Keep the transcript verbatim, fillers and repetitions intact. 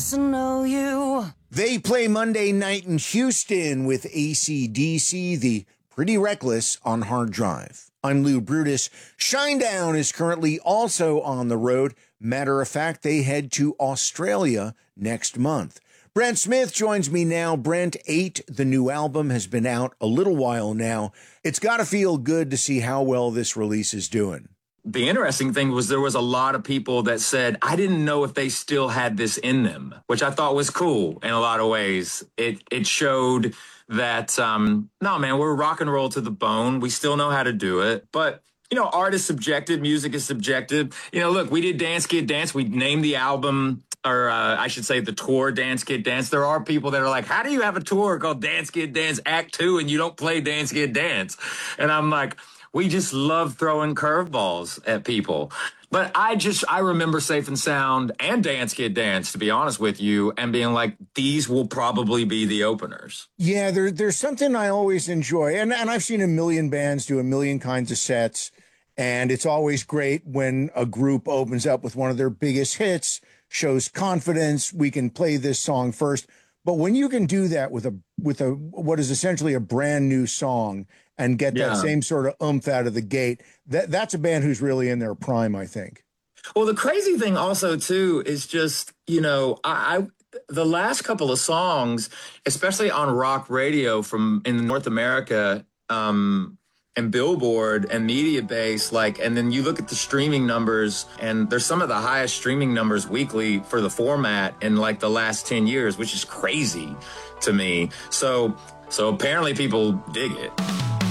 to know you. They play Monday night in Houston with A C D C, the Pretty Reckless on Hard Drive. I'm Lou Brutus. Shinedown is currently also on the road. Matter of fact, they head to Australia next month. Brent Smith joins me now. Brent, eight, the new album, has been out a little while now. It's got to feel good to see how well this release is doing. The interesting thing was there was a lot of people that said, I didn't know if they still had this in them, which I thought was cool in a lot of ways. It it showed that, um, no, man, we're rock and roll to the bone. We still know how to do it. But, you know, art is subjective. Music is subjective. You know, look, we did Dance Kid Dance. We named the album, or uh, I should say the tour, Dance Kid Dance. There are people that are like, how do you have a tour called Dance Kid Dance Act Two and you don't play Dance Kid Dance? And I'm like, we just love throwing curveballs at people. But I just, I remember Safe and Sound and Dance Kid Dance, to be honest with you, and being like, these will probably be the openers. Yeah, there, there's something I always enjoy. And, and I've seen a million bands do a million kinds of sets. And it's always great when a group opens up with one of their biggest hits, shows confidence, we can play this song first. But when you can do that with a with a what is essentially a brand new song and get Yeah. that same sort of oomph out of the gate, that that's a band who's really in their prime, I think. Well, the crazy thing also, too, is just, you know, I, I the last couple of songs, especially on rock radio from in North America, um, and Billboard and Media Base, like, and then you look at the streaming numbers, and there's some of the highest streaming numbers weekly for the format in like the last ten years, which is crazy to me. So, so apparently people dig it.